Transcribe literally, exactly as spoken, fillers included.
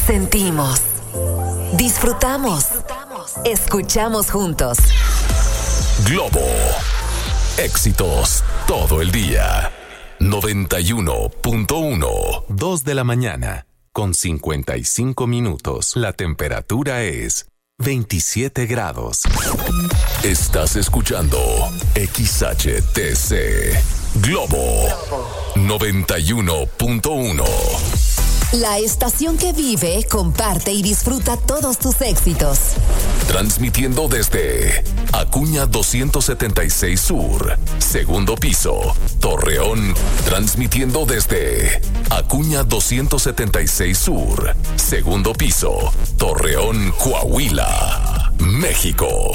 Sentimos, disfrutamos, escuchamos juntos. Globo, éxitos todo el día. noventa y uno punto uno. Dos de la mañana, con cincuenta y cinco minutos. La temperatura es veintisiete grados. Estás escuchando X H T C Globo noventa y uno punto uno. La estación que vive, comparte y disfruta todos tus éxitos. Transmitiendo desde Acuña doscientos setenta y seis Sur, segundo piso, Torreón. Transmitiendo desde Acuña doscientos setenta y seis Sur, segundo piso, Torreón, Coahuila, México.